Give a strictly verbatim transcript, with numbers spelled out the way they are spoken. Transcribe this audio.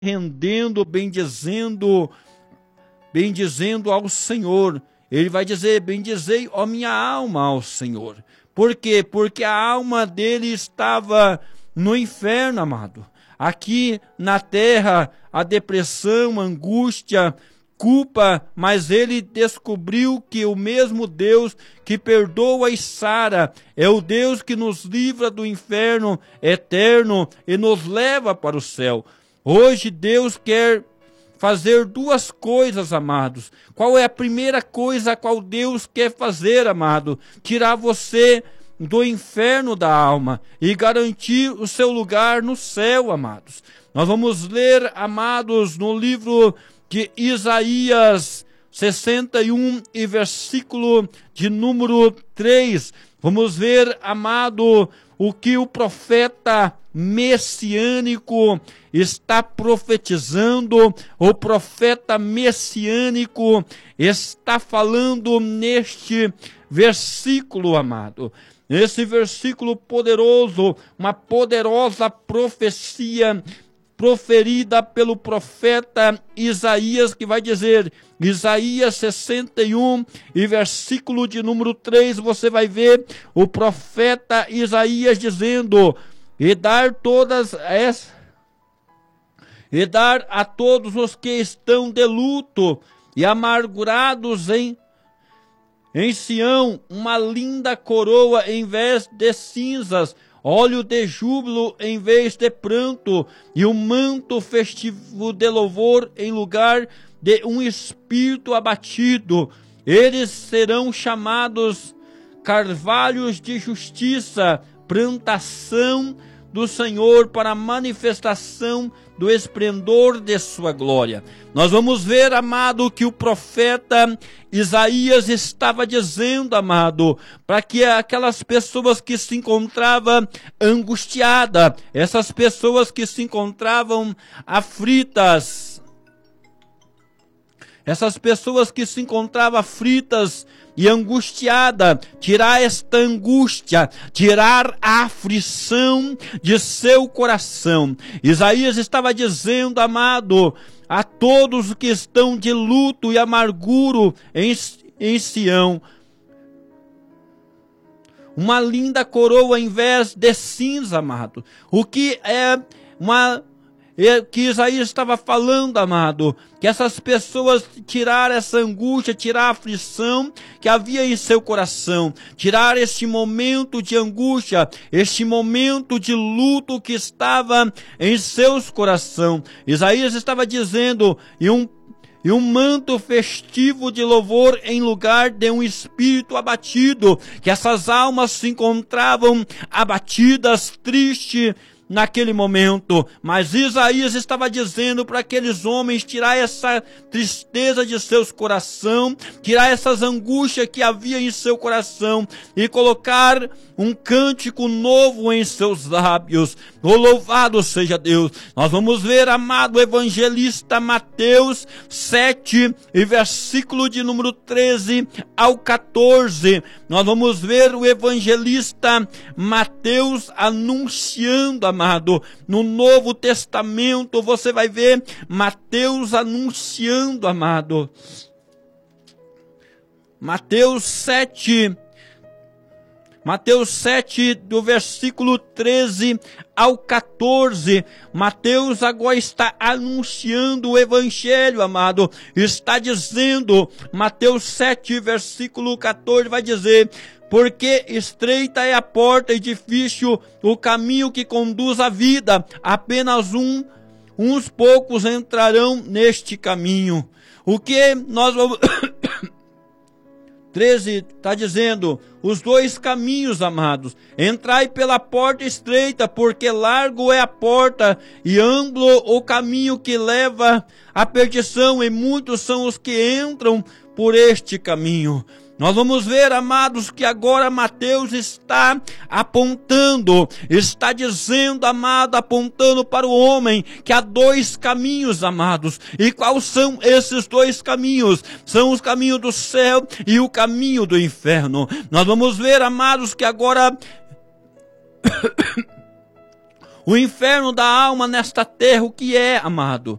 rendendo, bendizendo, bendizendo ao Senhor. Ele vai dizer: bendizei, ó minha alma, ao Senhor. Por quê? Porque a alma dele estava no inferno, amado. Aqui na terra, a depressão, a angústia, culpa, mas ele descobriu que o mesmo Deus que perdoa e sara é o Deus que nos livra do inferno eterno e nos leva para o céu. Hoje Deus quer fazer duas coisas, amados. Qual é a primeira coisa a qual Deus quer fazer, amado? Tirar você do inferno da alma e garantir o seu lugar no céu, amados. Nós vamos ler, amados, no livro de Isaías sessenta e um e versículo de número três. Vamos ver, amado, o que o profeta messiânico está profetizando. O profeta messiânico está falando neste versículo, amado. Esse versículo poderoso, uma poderosa profecia proferida pelo profeta Isaías, que vai dizer, Isaías sessenta e um e versículo de número três, você vai ver o profeta Isaías dizendo: e dar todas as e dar a todos os que estão de luto e amargurados em em Sião uma linda coroa em vez de cinzas, óleo de júbilo em vez de pranto, e um manto festivo de louvor em lugar de um espírito abatido. Eles serão chamados carvalhos de justiça, plantação do Senhor para a manifestação do esplendor de sua glória. Nós vamos ver, amado, que o profeta Isaías estava dizendo, amado, para que aquelas pessoas que se encontravam angustiadas, essas pessoas que se encontravam aflitas, essas pessoas que se encontravam aflitas e angustiada, tirar esta angústia, tirar a aflição de seu coração. Isaías estava dizendo, amado, a todos que estão de luto e amarguro em, em Sião, uma linda coroa em vez de cinza, amado. O que é uma que Isaías estava falando, amado, que essas pessoas tirar essa angústia, tirar a aflição que havia em seu coração, tirar este momento de angústia, este momento de luto que estava em seus corações. Isaías estava dizendo, e um E um manto festivo de louvor em lugar de um espírito abatido, que essas almas se encontravam abatidas, tristes, naquele momento. Mas Isaías estava dizendo para aqueles homens tirar essa tristeza de seus corações, tirar essas angústias que havia em seu coração e colocar um cântico novo em seus lábios. Oh, louvado seja Deus. Nós vamos ver, amado, o evangelista Mateus sete e versículo de número treze ao quatorze. Nós vamos ver o evangelista Mateus anunciando, amado, no Novo Testamento. Você vai ver Mateus anunciando, amado. Mateus sete, Mateus sete, do versículo treze ao quatorze. Mateus agora está anunciando o evangelho, amado. Está dizendo, Mateus sete, versículo quatorze, vai dizer: porque estreita é a porta e difícil o caminho que conduz à vida. Apenas um, uns poucos entrarão neste caminho. O que nós vamos... treze está dizendo, os dois caminhos, amados. Entrai pela porta estreita, porque largo é a porta e amplo o caminho que leva à perdição, e muitos são os que entram por este caminho. Nós vamos ver, amados, que agora Mateus está apontando, está dizendo, amado, apontando para o homem que há dois caminhos, amados. E quais são esses dois caminhos? São os caminhos do céu e o caminho do inferno. Nós vamos ver, amados, que agora O inferno da alma nesta terra, o que é, amado?